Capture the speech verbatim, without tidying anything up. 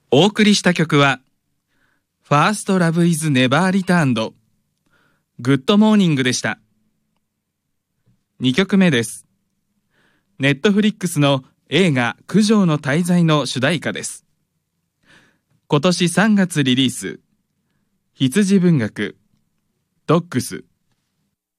お送りした曲はファーストラブイズネバーリターンドグッドモーニングでした。にきょくめです。ネットフリックスの映画九条の大罪の主題歌です。今年さんがつリリース、羊文学、ドッグス、